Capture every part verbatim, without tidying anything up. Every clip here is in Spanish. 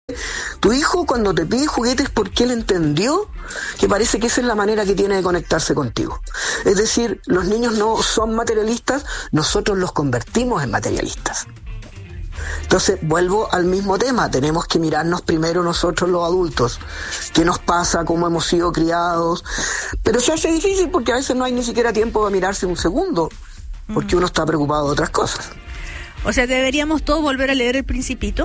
tu hijo cuando te pide juguetes porque él entendió que parece que esa es la manera que tiene de conectarse contigo. Es decir, los niños no son materialistas, nosotros los convertimos en materialistas. Entonces, vuelvo al mismo tema, tenemos que mirarnos primero nosotros los adultos, qué nos pasa, cómo hemos sido criados, pero se hace difícil porque a veces no hay ni siquiera tiempo de mirarse un segundo, porque uno está preocupado de otras cosas. O sea, ¿deberíamos todos volver a leer El Principito?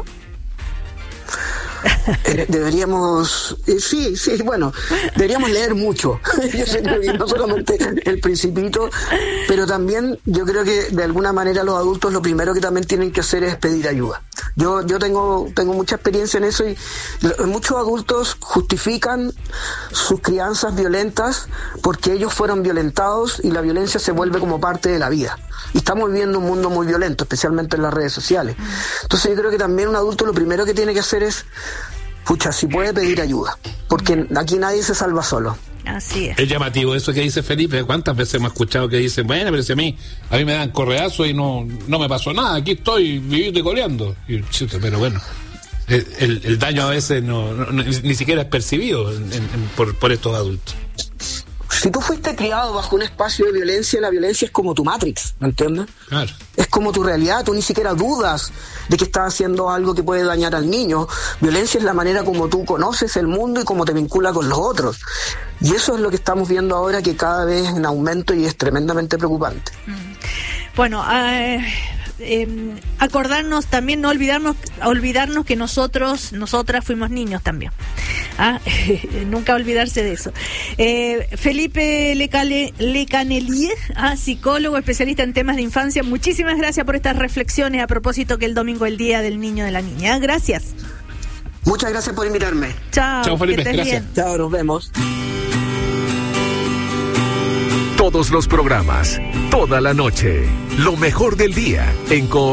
Eh, deberíamos, eh, sí, sí, bueno, deberíamos leer mucho. Yo creo que no solamente El Principito, pero también yo creo que de alguna manera los adultos lo primero que también tienen que hacer es pedir ayuda. Yo yo tengo tengo mucha experiencia en eso y muchos adultos justifican sus crianzas violentas porque ellos fueron violentados y la violencia se vuelve como parte de la vida. Y estamos viviendo un mundo muy violento, especialmente en las redes sociales. Entonces yo creo que también un adulto lo primero que tiene que hacer es, pucha, si puede pedir ayuda, porque aquí nadie se salva solo. Así es. Es llamativo eso que dice Felipe. ¿Cuántas veces hemos escuchado que dicen, bueno, pero si a mí a mí me dan correazos y no no me pasó nada, aquí estoy viviendo y coleando? Y, chuta, pero bueno, el, el daño a veces no, no, no ni, ni siquiera es percibido en, en, por, por estos adultos. Si tú fuiste criado bajo un espacio de violencia, la violencia es como tu Matrix, ¿me entiendes? Claro. Es como tu realidad, tú ni siquiera dudas de que estás haciendo algo que puede dañar al niño. Violencia es la manera como tú conoces el mundo y cómo te vincula con los otros. Y eso es lo que estamos viendo ahora, que cada vez es en aumento y es tremendamente preocupante. Bueno, eh, eh, acordarnos también, no olvidarnos, olvidarnos que nosotros, nosotras fuimos niños también. ¿Ah? Nunca olvidarse de eso. Eh, Felipe Lecale, Lecanelier, ¿ah? psicólogo, especialista en temas de infancia, muchísimas gracias por estas reflexiones a propósito que el domingo es el Día del Niño y de la Niña. Gracias. Muchas gracias por invitarme. Chao. Chao, Felipe, que estés gracias. bien. Chao, nos vemos. Todos los programas, toda la noche, lo mejor del día en Co-